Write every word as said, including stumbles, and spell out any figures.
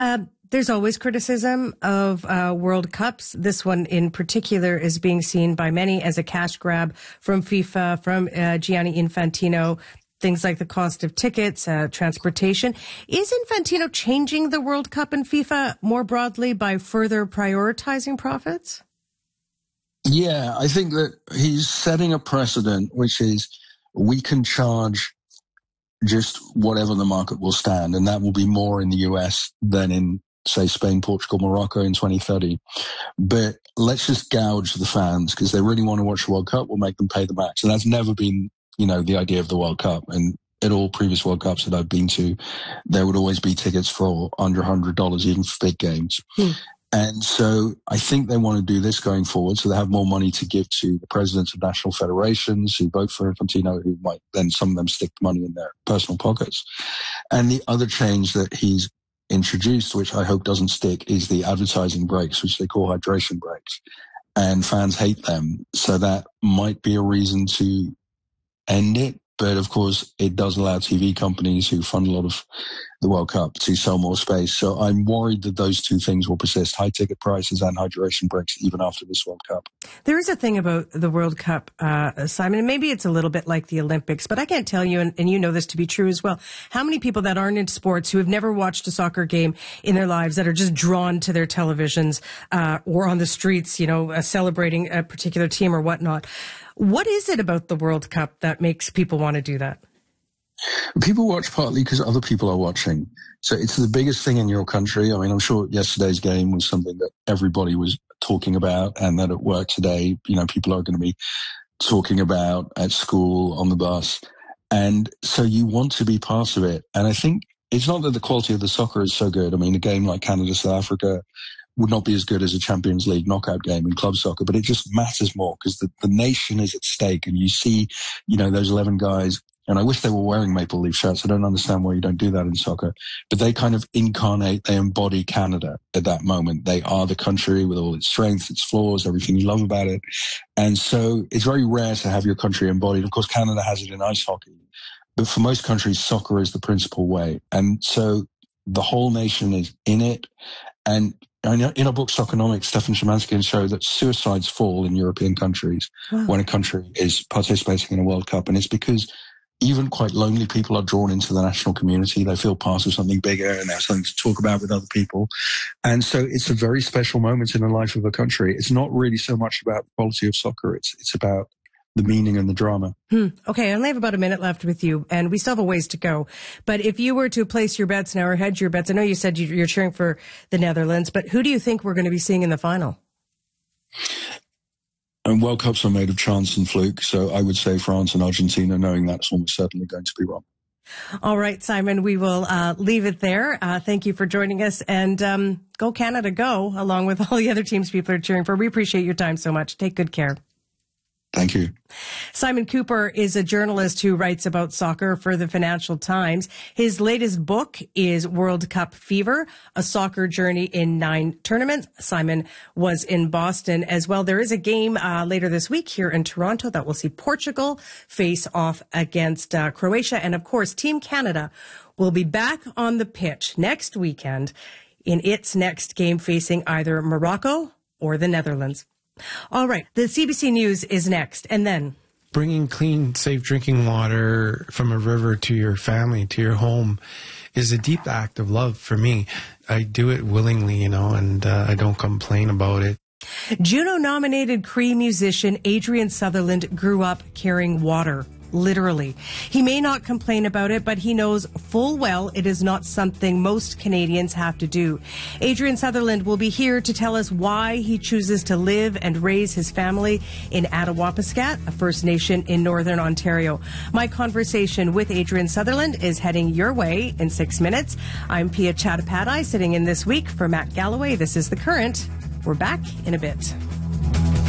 Uh, there's always criticism of uh, World Cups. This one in particular is being seen by many as a cash grab from FIFA, from uh, Gianni Infantino. Things like the cost of tickets, uh, transportation. Is Infantino changing the World Cup and FIFA more broadly by further prioritizing profits? Yeah, I think that he's setting a precedent, which is we can charge just whatever the market will stand, and that will be more in the U S than in, say, Spain, Portugal, Morocco in twenty thirty. But let's just gouge the fans because they really want to watch the World Cup. We'll make them pay the max. And that's never been, you know, the idea of the World Cup. And at all previous World Cups that I've been to, there would always be tickets for under one hundred dollars, even for big games. Hmm. And so I think they want to do this going forward. So they have more money to give to the presidents of national federations who vote for Infantino, who might then some of them stick money in their personal pockets. And the other change that he's introduced, which I hope doesn't stick, is the advertising breaks, which they call hydration breaks. And fans hate them. So that might be a reason to end it. But of course, it does allow T V companies who fund a lot of the World Cup to sell more space. So I'm worried that those two things will persist, high ticket prices and hydration breaks, even after this World Cup. There is a thing about the World Cup, uh, Simon, and maybe it's a little bit like the Olympics, but I can't tell you, and, and you know this to be true as well, how many people that aren't into sports, who have never watched a soccer game in their lives, that are just drawn to their televisions uh, or on the streets, you know, uh, celebrating a particular team or whatnot. What is it about the World Cup that makes people want to do that? People watch partly because other people are watching. So it's the biggest thing in your country. I mean, I'm sure yesterday's game was something that everybody was talking about, and that at work today, you know, people are going to be talking about at school, on the bus. And so you want to be part of it. And I think it's not that the quality of the soccer is so good. I mean, a game like Canada, South Africa would not be as good as a Champions League knockout game in club soccer, but it just matters more because the, the nation is at stake. And you see, you know, those eleven guys, and I wish they were wearing Maple Leaf shirts. I don't understand why you don't do that in soccer, but they kind of incarnate, they embody Canada at that moment. They are the country with all its strengths, its flaws, everything you love about it. And so it's very rare to have your country embodied. Of course, Canada has it in ice hockey, but for most countries, soccer is the principal way. And so the whole nation is in it. And in our book, Soccernomics, Stefan Szymanski showed that suicides fall in European countries wow. when a country is participating in a World Cup. And it's because even quite lonely people are drawn into the national community. They feel part of something bigger and they have something to talk about with other people. And so it's a very special moment in the life of a country. It's not really so much about the quality of soccer. It's, it's about the meaning and the drama. Hmm. Okay, I only have about a minute left with you, and we still have a ways to go. But if you were to place your bets now or hedge your bets, I know you said you're cheering for the Netherlands, but who do you think we're going to be seeing in the final? And World Cups are made of chance and fluke, so I would say France and Argentina, knowing that's almost certainly going to be wrong. All right, Simon, we will uh, leave it there. Uh, thank you for joining us, and um, go Canada, go, along with all the other teams people are cheering for. We appreciate your time so much. Take good care. Thank you. Simon Cooper is a journalist who writes about soccer for the Financial Times. His latest book is World Cup Fever, a soccer journey in nine tournaments. Simon was in Boston as well. There is a game uh, later this week here in Toronto that will see Portugal face off against uh, Croatia. And of course, Team Canada will be back on the pitch next weekend in its next game facing either Morocco or the Netherlands. All right. The C B C News is next. And then bringing clean, safe drinking water from a river to your family, to your home, is a deep act of love for me. I do it willingly, you know, and uh, I don't complain about it. Juno-nominated Cree musician Adrian Sutherland grew up carrying water. Literally. He may not complain about it, but he knows full well it is not something most Canadians have to do. Adrian Sutherland will be here to tell us why he chooses to live and raise his family in Attawapiskat, a First Nation in Northern Ontario. My conversation with Adrian Sutherland is heading your way in six minutes. I'm Pia Chattopadhyay, sitting in this week for Matt Galloway. This is The Current. We're back in a bit.